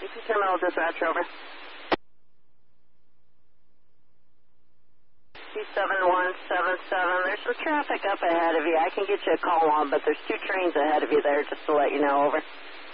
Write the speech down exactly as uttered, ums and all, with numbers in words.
C Terminal Dispatch, over. C seven one seven seven, there's some traffic up ahead of you. I can get you a call on, but there's two trains ahead of you there, just to let you know, over.